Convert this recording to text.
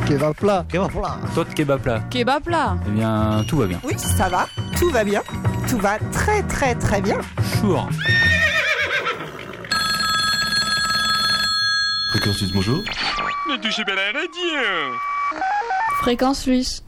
Kebab plat. Kebab plat. Toi, kebab plat. Kebab plat. Eh bien, tout va bien. Oui, ça va, tout va bien. Tout va très très très bien. Sure. Fréquence Suisse, bonjour. Ne touchez pas la radio. Fréquence Suisse.